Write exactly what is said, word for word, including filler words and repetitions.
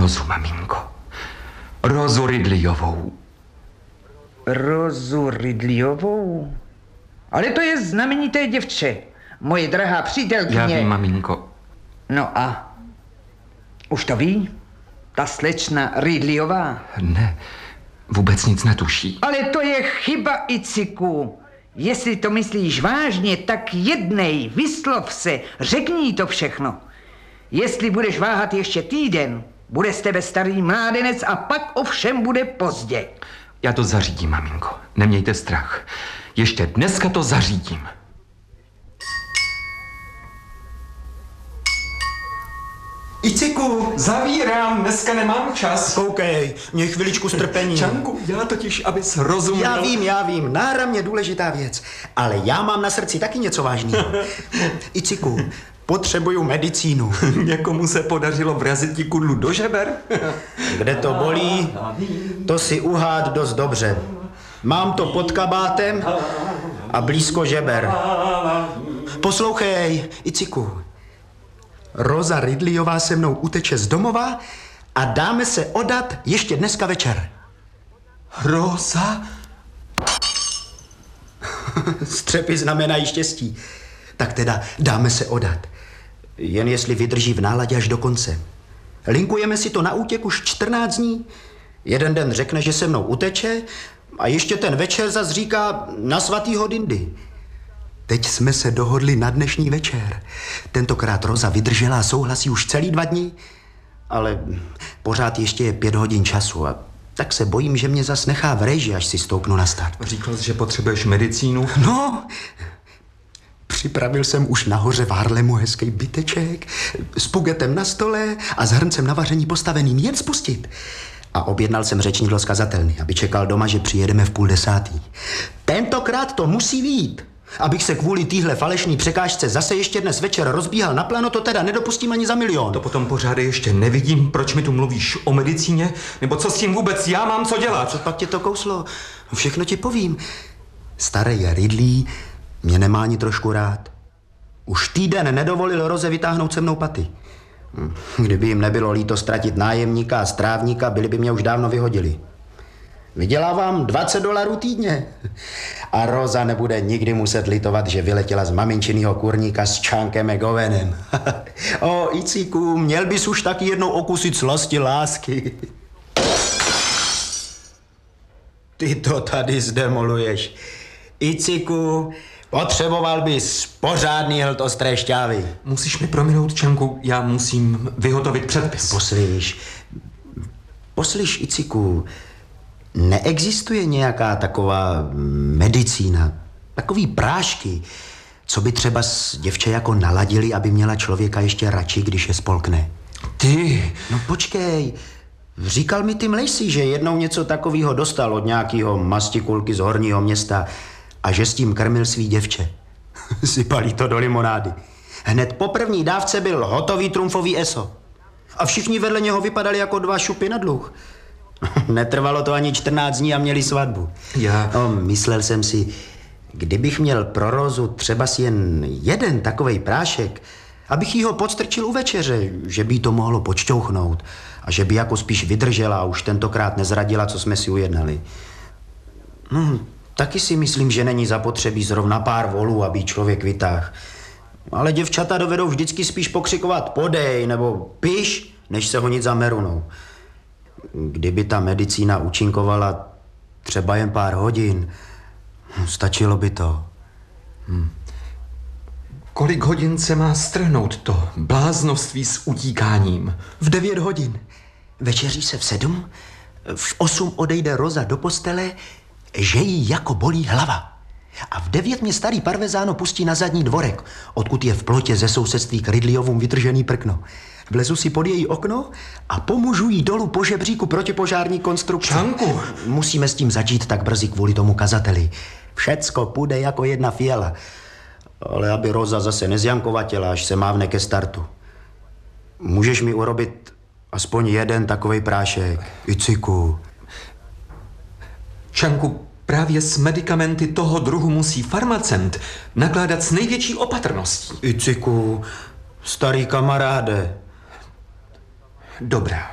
Rozu, maminko. Rozu Ridleyovou. Rozu Ridleyovou? Ale to je znamenité děvče. Moje drahá přítelkyně. Já vím, maminko. No a? Už to ví? Ta slečna Ridleyová? Ne, vůbec nic netuší. Ale to je chyba, Iciku. Jestli to myslíš vážně, tak jednej, vyslov se, řekni jí to všechno. Jestli budeš váhat ještě týden, bude z tebe starý mládenec a pak ovšem bude pozdě. Já to zařídím, maminko. Nemějte strach. Ještě dneska to zařídím. Iciku, zavírám, dneska nemám čas. Koukej, mě chviličku strpení. Čanku, já totiž, abys rozuměl. Já vím, já vím, náramně důležitá věc, ale já mám na srdci taky něco vážného. Iciku, potřebuju medicínu. Někomu se podařilo vrazit ti kudlu do žeber? Kde to bolí, to si uhád dost dobře. Mám to pod kabátem a blízko žeber. Poslouchej, Iciku. Roza Ridleyová se mnou uteče z domova a dáme se odat ještě dneska večer. Roza? Střepy znamenají štěstí. Tak teda dáme se odat. Jen jestli vydrží v náladě až do konce. Linkujeme si to na útěk už čtrnáct dní. Jeden den řekne, že se mnou uteče a ještě ten večer zas říká na svatýho Dindy. Teď jsme se dohodli na dnešní večer. Tentokrát Roza vydržela a souhlasí už celý dva dny, ale pořád ještě je pět hodin času a tak se bojím, že mě zas nechá v reži, až si stoupnu na start. Říkal jsi, že potřebuješ medicínu? No, připravil jsem už nahoře v Harlemu hezký byteček s pugetem na stole a s hrncem na vaření postaveným, jen spustit. A objednal jsem řečnídlo z kazatelny, aby čekal doma, že přijedeme v půl desátý. Tentokrát to musí vyjít. Abych se kvůli téhle falešný překážce zase ještě dnes večer rozbíhal na plano, to teda nedopustím ani za milion. To potom pořád ještě nevidím, proč mi tu mluvíš o medicíně, nebo co s tím vůbec já mám co dělat. Co pak tě to kouslo? Všechno ti povím. Starý Ridley mě nemá ani trošku rád. Už týden nedovolil Roze vytáhnout se mnou paty. Kdyby jim nebylo líto ztratit nájemníka a strávníka, byli by mě už dávno vyhodili. Vydělávám dvacet dolarů týdně. A Roza nebude nikdy muset litovat, že vyletěla z maminčinýho kurníka s Chunkem McGowanem. O, Iciku, měl bys už taky jednou okusit slasti lásky. Ty to tady zdemoluješ. Iciku, potřeboval bys pořádný hlt ostré šťávy. Musíš mi prominout, Čanku, já musím vyhotovit předpis. Poslyš, poslyš, Iciku, neexistuje nějaká taková medicína, takový prášky, co by třeba s děvče jako naladili, aby měla člověka ještě radši, když je spolkne? Ty! No počkej, říkal mi Tim Lacey, že jednou něco takového dostal od nějakého mastikulky z horního města a že s tím krmil svý děvče. Sypali to do limonády. Hned po první dávce byl hotový trumfový eso. A všichni vedle něho vypadali jako dva šupy na dluh. Netrvalo to ani čtrnáct dní a měli svatbu. Já... No, myslel jsem si, kdybych měl pro Rozu třeba si jen jeden takovej prášek, abych jí ho podstrčil u večeře, že by to mohlo počťouchnout a že by jako spíš vydržela a už tentokrát nezradila, co jsme si ujednali. No, taky si myslím, že není zapotřebí zrovna pár volů, aby člověk vytáhl. Ale děvčata dovedou vždycky spíš pokřikovat podej nebo piš, než se honit za merunou. Kdyby ta medicína účinkovala třeba jen pár hodin, stačilo by to. Hm. Kolik hodin se má strhnout to bláznovství s utíkáním? V devět hodin. Večeří se v sedm, v osm odejde Roza do postele, že jí jako bolí hlava. A v devět mě starý parvezáno pustí na zadní dvorek, odkud je v plotě ze sousedství k Ridleyovům vytržený prkno. Vlezu si pod její okno a pomůžu jí dolů po žebříku protipožární konstrukce. Čanku! Musíme s tím začít tak brzy kvůli tomu kazateli. Všecko půjde jako jedna fiala. Ale aby Roza zase nezjankovatěla, až se mávne ke startu. Můžeš mi urobit aspoň jeden takovej prášek, Iciku. Čanku, právě s medikamenty toho druhu musí farmacent nakládat s největší opatrností. Iciku, starý kamaráde. Dobrá.